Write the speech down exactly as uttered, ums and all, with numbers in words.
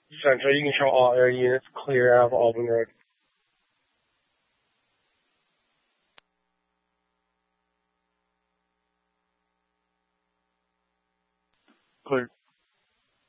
Central, you can show all air units clear out of Albany Road. Clear.